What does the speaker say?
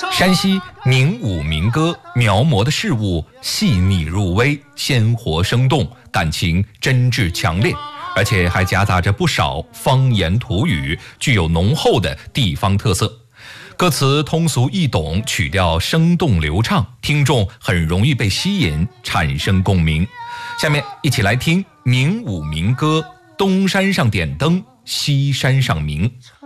山西宁武民歌描摹的事物细腻入微，鲜活生动，感情真挚强烈，而且还夹杂着不少方言土语，具有浓厚的地方特色。歌词通俗易懂，曲调生动流畅，听众很容易被吸引，产生共鸣。下面一起来听宁武民歌《东山上点灯，西山上明》。